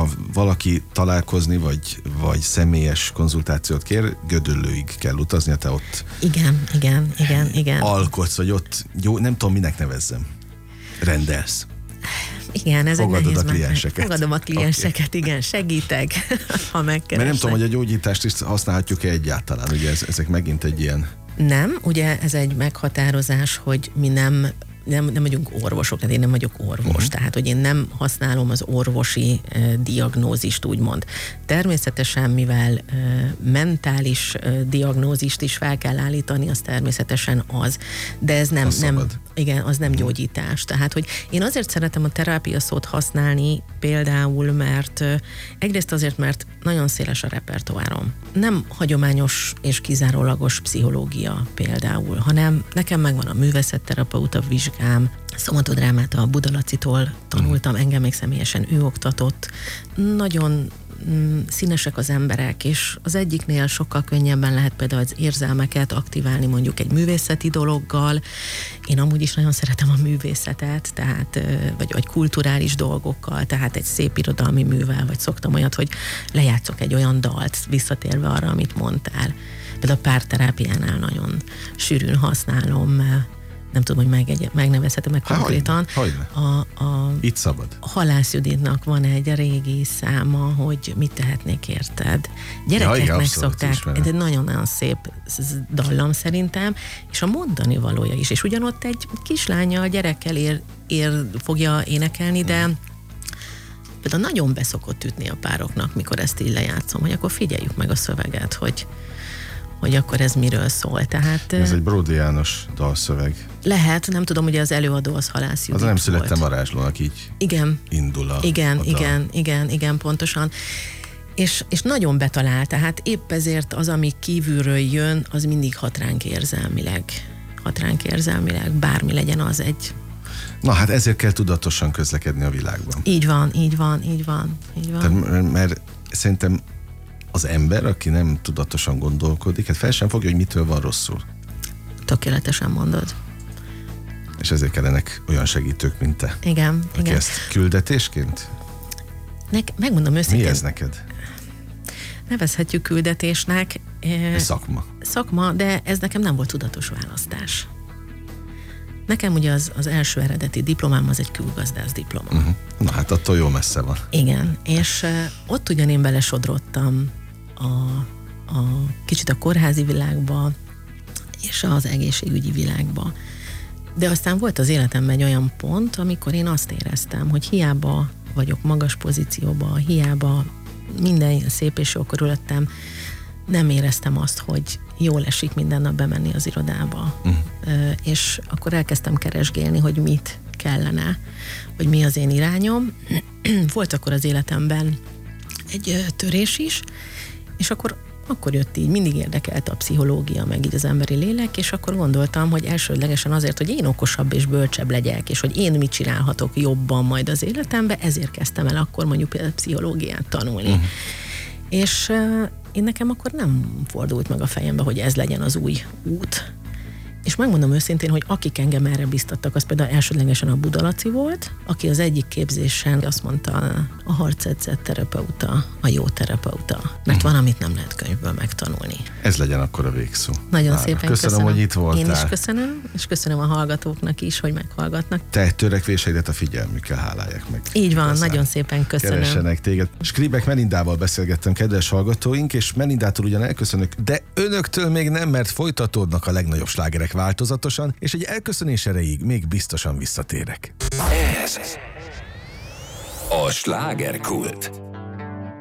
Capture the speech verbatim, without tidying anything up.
ha valaki találkozni, vagy, vagy személyes konzultációt kér, Gödöllőig kell utazni, te ott igen, igen, igen, igen. alkotsz, vagy ott, jó, nem tudom, minek nevezzem. Rendelsz. Igen, ez Fogadod egy nehéz a klienseket. Fogadom a klienseket, okay. Igen, segítek, ha megkeresnek. Mert nem tudom, hogy a gyógyítást is használhatjuk-e egyáltalán, ugye ez, ezek megint egy ilyen... Nem, ugye ez egy meghatározás, hogy mi nem Nem, nem vagyunk orvosok, tehát én nem vagyok orvos, uh-huh. tehát hogy én nem használom az orvosi uh, diagnózist, úgymond. Természetesen, mivel uh, mentális uh, diagnózist is fel kell állítani, az természetesen az, de ez nem, nem igen, az nem uh-huh. gyógyítás. Tehát, hogy én azért szeretem a terápia szót használni például, mert uh, egyrészt azért, mert nagyon széles a repertoárom. Nem hagyományos és kizárólagos pszichológia például, hanem nekem megvan a művészetterapeuta vizsgám, szomatodrámát a Buda Lacitól tanultam, engem még személyesen ő oktatott. Nagyon mm, színesek az emberek, és az egyiknél sokkal könnyebben lehet például az érzelmeket aktiválni mondjuk egy művészeti dologgal. Én amúgy is nagyon szeretem a művészetet, tehát, vagy, vagy kulturális dolgokkal, tehát egy szép irodalmi művel, vagy szoktam olyat, hogy lejátszok egy olyan dalt, visszatérve arra, amit mondtál. Például a párterápiánál nagyon sűrűn használom, nem tudom, hogy meg, megnevezhetem meg konkrétan. Hogyne, hogyne. A, a, Itt szabad. A Halász Juditnak van egy régi száma, hogy mit tehetnék érted. Gyerekeknek ja, szokták, ez egy nagyon-nagyon szép dallam szerintem, és a mondani valója is. És ugyanott egy kislánya a gyerekkel ér, ér, fogja énekelni, de hmm. például nagyon beszokott ütni a pároknak, mikor ezt így lejátszom, hogy akkor figyeljük meg a szöveget, hogy hogy akkor ez miről szól. Tehát, ez egy Bródi János dalszöveg. Lehet, nem tudom, ugye az előadó az Halász Judit az nem születtem volt. varázslónak, így igen. indul a Igen, a igen, igen, igen, pontosan. És, és nagyon betalál, tehát épp ezért az, ami kívülről jön, az mindig hat ránk érzelmileg. Hat ránk érzelmileg, bármi legyen az egy... Na hát ezért kell tudatosan közlekedni a világban. Így van, így van, így van. Így van. Tehát, mert szerintem az ember, aki nem tudatosan gondolkodik, hát fel sem fogja, hogy mitől van rosszul. Tökéletesen mondod. És ezért kellenek olyan segítők, mint te. Igen, aki igen. ezt küldetésként? Nek, megmondom őszintén. Mi ez neked? Nevezhetjük küldetésnek. Ez szakma. Szakma, de ez nekem nem volt tudatos választás. Nekem ugye az, az első eredeti diplomám az egy külgazdász diploma. Uh-huh. Na hát attól jó messze van. Igen, és uh, ott ugyan én belesodrottam a, a kicsit a kórházi világba, és az egészségügyi világba. De aztán volt az életemben egy olyan pont, amikor én azt éreztem, hogy hiába vagyok magas pozícióban, hiába minden szép és jó körülöttem, nem éreztem azt, hogy jól esik minden nap bemenni az irodába. Uh-huh. Uh, és akkor elkezdtem keresgélni, hogy mit kellene, hogy mi az én irányom. Volt akkor az életemben egy uh, törés is, és akkor akkor jött így, mindig érdekelt a pszichológia, meg így az emberi lélek, és akkor gondoltam, hogy elsődlegesen azért, hogy én okosabb és bölcsebb legyek, és hogy én mit csinálhatok jobban majd az életembe, ezért kezdtem el akkor mondjuk például pszichológiát tanulni. Uh-huh. És uh, én nekem akkor nem fordult meg a fejembe, hogy ez legyen az új út. És megmondom őszintén, hogy akik engem erre biztattak, az például elsődlegesen a Buda Laci volt, aki az egyik képzésen azt mondta, a harcedzett terapeuta, a jó terapeuta. Mert van, amit nem lehet könyvből megtanulni. Ez legyen akkor a végszó. Nagyon Mára. szépen köszönöm, köszönöm, hogy itt voltál. Én is köszönöm, és köszönöm a hallgatóknak is, hogy meghallgatnak. Te törekvéseidet a figyelmükkel hálálják meg. Így van, igazán. Nagyon szépen köszönöm. Keressenek téged. Skribek Melindával beszélgettem, kedves hallgatóink, és Melindától ugyan elköszönök, de önöktől még nem, mert folytatódnak a legnagyobb slágerek változatosan, és egy elköszönés erejéig még biztosan visszatérek. Ez a slágerkult.